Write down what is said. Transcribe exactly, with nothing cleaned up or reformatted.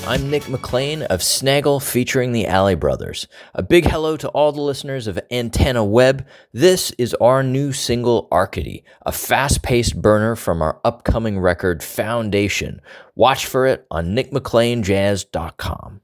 I'm Nick McLean of Snaggle featuring the Alley Brothers. A big hello to all the listeners of Antenna Web. This is our new single, Arcady, a fast-paced burner from our upcoming record, Foundation. Watch for it on nick mclean jazz dot com.